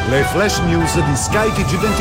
Le flash news di Sky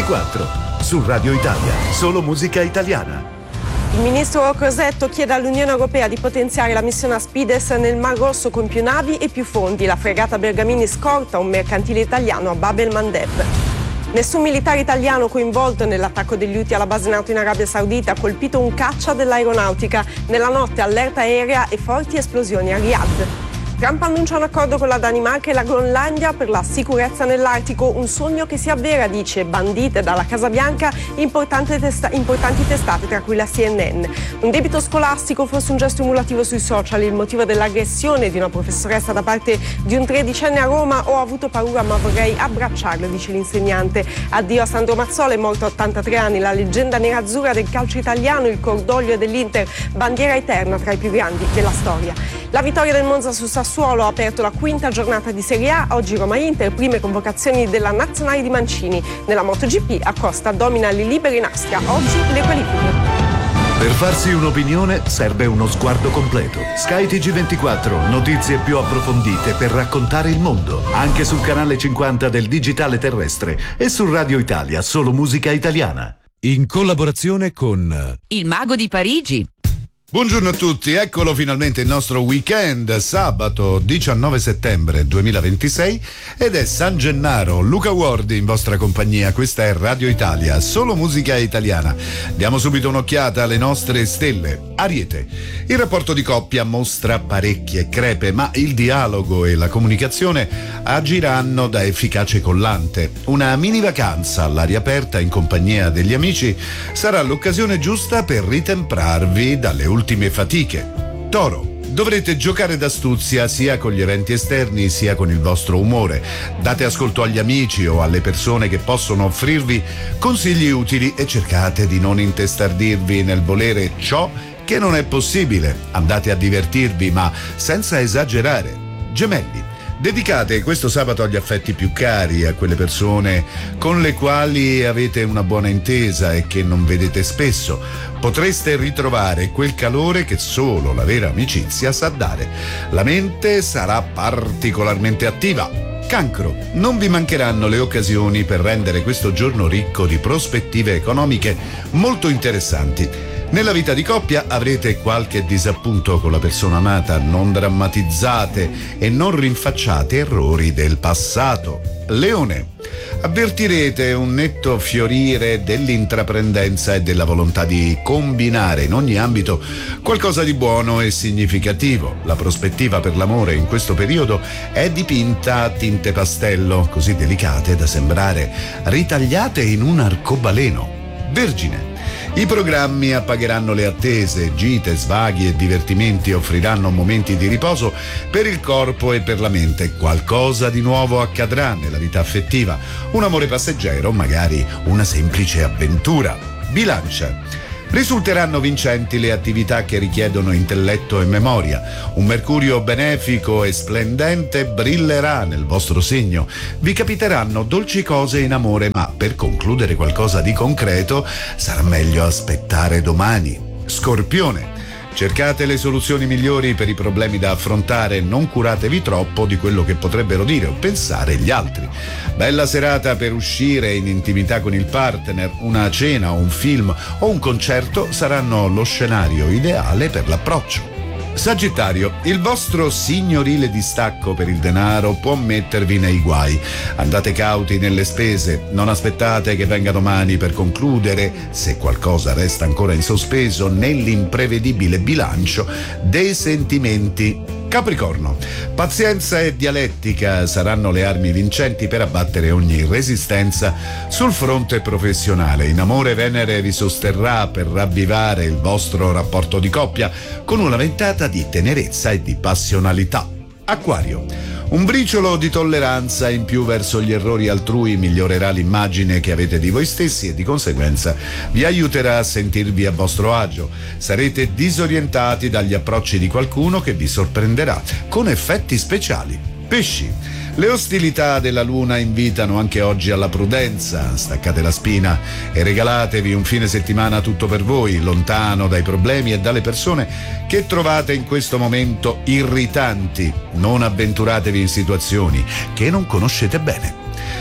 TG24. Su Radio Italia, solo musica italiana. Il ministro Crosetto chiede all'Unione Europea di potenziare la missione Aspides nel Mar Rosso con più navi e più fondi. La fregata Bergamini scorta un mercantile italiano a Bab el Mandeb. Nessun militare italiano coinvolto nell'attacco degli Houthi alla base NATO in Arabia Saudita ha colpito un caccia dell'aeronautica. Nella notte allerta aerea e forti esplosioni a Riyadh. Trump annuncia un accordo con la Danimarca e la Groenlandia per la sicurezza nell'Artico, un sogno che si avvera, dice, bandite dalla Casa Bianca importanti testate, tra cui la CNN. Un debito scolastico, forse un gesto emulativo sui social, il motivo dell'aggressione di una professoressa da parte di un 13enne a Roma. Ho avuto paura ma vorrei abbracciarlo, dice l'insegnante. Addio a Sandro Mazzola, è morto a 83 anni, la leggenda nerazzurra del calcio italiano, il cordoglio dell'Inter, bandiera eterna tra i più grandi della storia. La vittoria del Monza su Sassuolo ha aperto la quinta giornata di Serie A. Oggi Roma-Inter, prime convocazioni della nazionale di Mancini. Nella MotoGP Acosta domina le libere in Austria. Oggi le qualifiche. Per farsi un'opinione serve uno sguardo completo. Sky TG24, notizie più approfondite per raccontare il mondo. Anche sul canale 50 del digitale terrestre e su Radio Italia, solo musica italiana. In collaborazione con Il Mago di Parigi. Buongiorno a tutti, eccolo finalmente il nostro weekend, sabato 19 settembre 2026 ed è San Gennaro. Luca Wardi in vostra compagnia, questa è Radio Italia, solo musica italiana. Diamo subito un'occhiata alle nostre stelle. Ariete, il rapporto di coppia mostra parecchie crepe, ma il dialogo e la comunicazione agiranno da efficace collante. Una mini vacanza all'aria aperta in compagnia degli amici sarà l'occasione giusta per ritemprarvi dalle ultime fatiche. Toro, dovrete giocare d'astuzia sia con gli eventi esterni sia con il vostro umore. Date ascolto agli amici o alle persone che possono offrirvi consigli utili e cercate di non intestardirvi nel volere ciò che non è possibile. Andate a divertirvi ma senza esagerare. Gemelli, dedicate questo sabato agli affetti più cari, a quelle persone con le quali avete una buona intesa e che non vedete spesso. Potreste ritrovare quel calore che solo la vera amicizia sa dare. La mente sarà particolarmente attiva. Cancro, non vi mancheranno le occasioni per rendere questo giorno ricco di prospettive economiche molto interessanti. Nella vita di coppia avrete qualche disappunto con la persona amata, non drammatizzate e non rinfacciate errori del passato. Leone, avvertirete un netto fiorire dell'intraprendenza e della volontà di combinare in ogni ambito qualcosa di buono e significativo. La prospettiva per l'amore in questo periodo è dipinta a tinte pastello, così delicate da sembrare ritagliate in un arcobaleno. Vergine, i programmi appagheranno le attese, gite, svaghi e divertimenti offriranno momenti di riposo per il corpo e per la mente. Qualcosa di nuovo accadrà nella vita affettiva, un amore passeggero, magari una semplice avventura. Bilancia, risulteranno vincenti le attività che richiedono intelletto e memoria. Un Mercurio benefico e splendente brillerà nel vostro segno. Vi capiteranno dolci cose in amore, ma per concludere qualcosa di concreto sarà meglio aspettare domani. Scorpione, cercate le soluzioni migliori per i problemi da affrontare, non curatevi troppo di quello che potrebbero dire o pensare gli altri. Bella serata per uscire in intimità con il partner, una cena, un film o un concerto saranno lo scenario ideale per l'approccio. Sagittario, il vostro signorile distacco per il denaro può mettervi nei guai. Andate cauti nelle spese, non aspettate che venga domani per concludere, se qualcosa resta ancora in sospeso, nell'imprevedibile bilancio dei sentimenti. Capricorno, pazienza e dialettica saranno le armi vincenti per abbattere ogni resistenza sul fronte professionale. In amore Venere vi sosterrà per ravvivare il vostro rapporto di coppia con una ventata di tenerezza e di passionalità. Acquario, un briciolo di tolleranza in più verso gli errori altrui migliorerà l'immagine che avete di voi stessi e di conseguenza vi aiuterà a sentirvi a vostro agio. Sarete disorientati dagli approcci di qualcuno che vi sorprenderà con effetti speciali. Pesci, le ostilità della luna invitano anche oggi alla prudenza. Staccate la spina e regalatevi un fine settimana tutto per voi, lontano dai problemi e dalle persone che trovate in questo momento irritanti. Non avventuratevi in situazioni che non conoscete bene.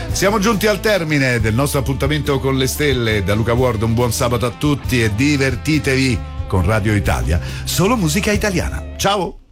Siamo giunti al termine del nostro appuntamento con le stelle. Da Luca Ward un buon sabato a tutti e divertitevi con Radio Italia, solo musica italiana. Ciao!